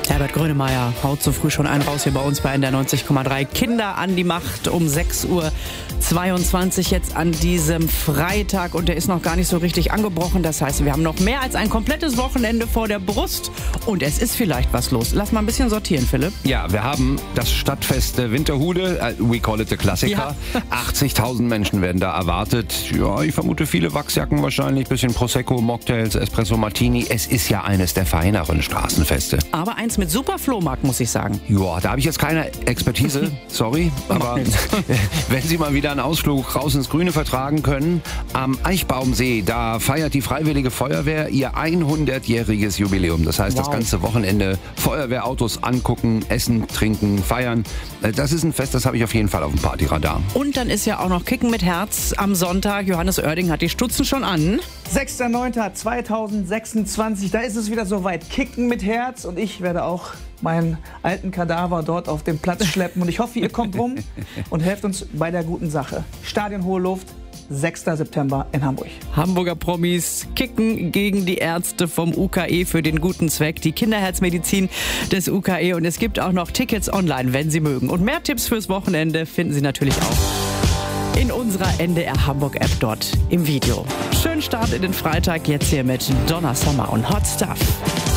Herbert Grönemeyer haut so früh schon einen raus hier bei uns bei NDR 90,3. Kinder an die Macht um 6:22 Uhr jetzt an diesem Freitag. Und der ist noch gar nicht so richtig angebrochen. Das heißt, wir haben noch mehr als ein komplettes Wochenende vor der Brust. Und es ist vielleicht was los. Lass mal ein bisschen sortieren, Philipp. Ja, wir haben das Stadtfest Winterhude. We call it the Klassiker. Ja. 80.000 Menschen werden da erwartet. Ja, ich vermute viele Wachsjacken wahrscheinlich. Bisschen Prosecco, Mocktails, Espresso Martini. Es ist ja eines der feineren Straßenfeste. Aber eins mit super Flohmarkt, muss ich sagen. Ja, da habe ich jetzt keine Expertise, sorry. Aber wenn Sie mal wieder einen Ausflug raus ins Grüne vertragen können, am Eichbaumsee, da feiert die Freiwillige Feuerwehr ihr 100-jähriges Jubiläum. Das heißt, Das ganze Wochenende Feuerwehrautos angucken, essen, trinken, feiern. Das ist ein Fest, das habe ich auf jeden Fall auf dem Partyradar. Und dann ist ja auch noch Kicken mit Herz am Sonntag. Johannes Oerding hat die Stutzen schon an. 6.9.2026, da ist es wieder soweit. Kicken mit Herz und ich werde auch meinen alten Kadaver dort auf den Platz schleppen. Und ich hoffe, ihr kommt rum und helft uns bei der guten Sache. Stadion Hohe Luft, 6. September in Hamburg. Hamburger Promis kicken gegen die Ärzte vom UKE für den guten Zweck, die Kinderherzmedizin des UKE. Und es gibt auch noch Tickets online, wenn Sie mögen. Und mehr Tipps fürs Wochenende finden Sie natürlich auch in unserer NDR Hamburg App dort im Video. Schönen Start in den Freitag jetzt hier mit Donna Summer und Hot Stuff.